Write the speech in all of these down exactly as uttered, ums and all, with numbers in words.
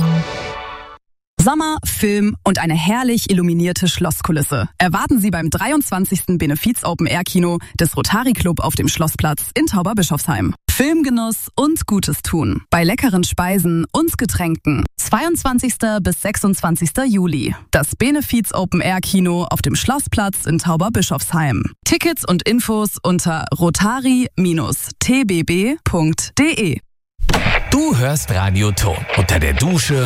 Sommer, Film und eine herrlich illuminierte Schlosskulisse erwarten Sie beim dreiundzwanzigsten Benefiz-Open-Air-Kino des Rotary Club auf dem Schlossplatz in Tauberbischofsheim. Filmgenuss und Gutes tun bei leckeren Speisen und Getränken. zweiundzwanzigsten bis sechsundzwanzigsten Juli. Das Benefiz-Open-Air-Kino auf dem Schlossplatz in Tauberbischofsheim. Tickets und Infos unter rotary Bindestrich t b b punkt d e. Du hörst Radio Ton unter der Dusche,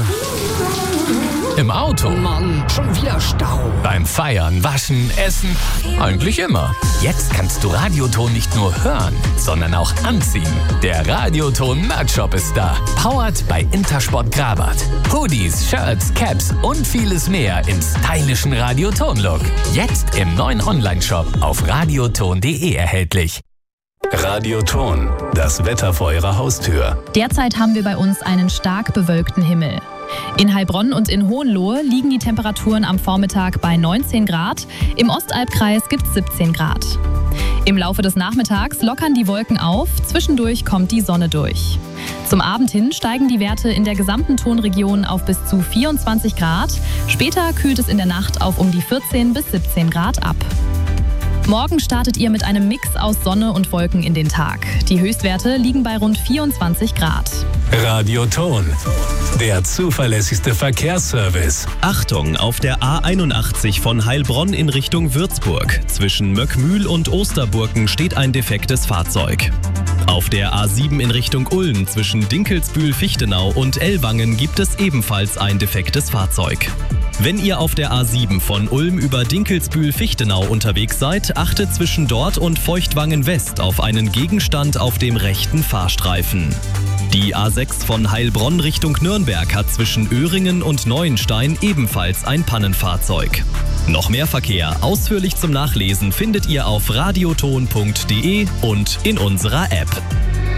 im Auto, Mann, schon wieder Stau. beim Feiern, Waschen, Essen, eigentlich immer. Jetzt kannst du Radioton nicht nur hören, sondern auch anziehen. Der Radioton Merch Shop ist da. Powered bei Intersport Grabat. Hoodies, Shirts, Caps und vieles mehr im stylischen Radioton-Look. Jetzt im neuen Online-Shop auf radioton punkt d e erhältlich. Radioton, das Wetter vor Ihrer Haustür. Derzeit haben wir bei uns einen stark bewölkten Himmel. In Heilbronn und in Hohenlohe liegen die Temperaturen am Vormittag bei neunzehn Grad, im Ostalbkreis gibt es siebzehn Grad. Im Laufe des Nachmittags lockern die Wolken auf, zwischendurch kommt die Sonne durch. Zum Abend hin steigen die Werte in der gesamten Tonregion auf bis zu vierundzwanzig Grad, später kühlt es in der Nacht auf um die vierzehn bis siebzehn Grad ab. Morgen startet ihr mit einem Mix aus Sonne und Wolken in den Tag. Die Höchstwerte liegen bei rund vierundzwanzig Grad. Radioton, der zuverlässigste Verkehrsservice. Achtung, auf der A einundachtzig von Heilbronn in Richtung Würzburg. Zwischen Möckmühl und Osterburken steht ein defektes Fahrzeug. Auf der A sieben in Richtung Ulm zwischen Dinkelsbühl-Fichtenau und Ellwangen gibt es ebenfalls ein defektes Fahrzeug. Wenn ihr auf der A sieben von Ulm über Dinkelsbühl-Fichtenau unterwegs seid, achtet zwischen dort und Feuchtwangen West auf einen Gegenstand auf dem rechten Fahrstreifen. Die A sechs von Heilbronn Richtung Nürnberg hat zwischen Öhringen und Neuenstein ebenfalls ein Pannenfahrzeug. Noch mehr Verkehr ausführlich zum Nachlesen findet ihr auf radioton punkt d e und in unserer App.